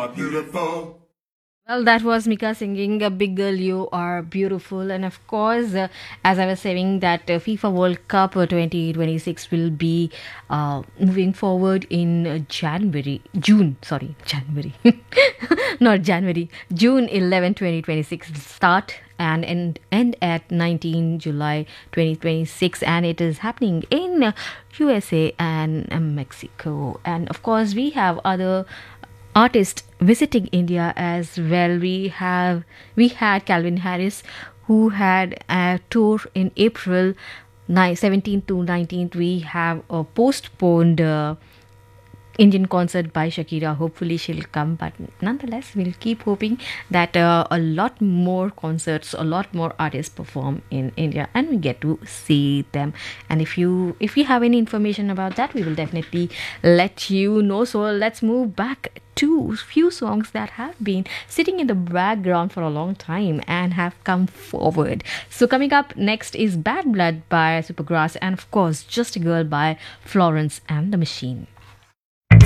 are beautiful. Well, that was Mika singing Big Girl, You Are Beautiful. And of course, as I was saying, that FIFA World Cup 2026 will be moving forward in January, not January, June 11, 2026 start and end at 19 July 2026. And it is happening in USA and Mexico. And of course, we have other artists visiting India as well. We had Calvin Harris, who had a tour in April 17th to 19th. We have a postponed Indian concert by Shakira. Hopefully, she'll come, but nonetheless, we'll keep hoping that a lot more concerts, a lot more artists perform in India, and we get to see them. And if you have any information about that, we will definitely let you know. So let's move back to few songs that have been sitting in the background for a long time and have come forward. So coming up next is Bad Blood by Supergrass, and of course, Just a Girl by Florence and the Machine.